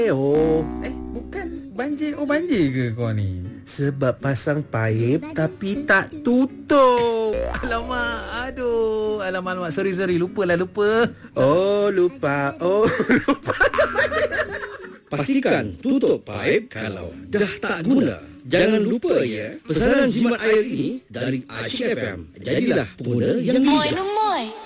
Bukan banjir. Oh, banjir ke kau ni? Sebab pasang paip tapi tak tutup. Alamak, Alamak, sorry. Lupa. Oh, lupa. Pastikan tutup paip kalau dah tak guna. Jangan lupa ya, pesanan jimat air ini dari Asyik FM. Jadilah pengguna yang bijak.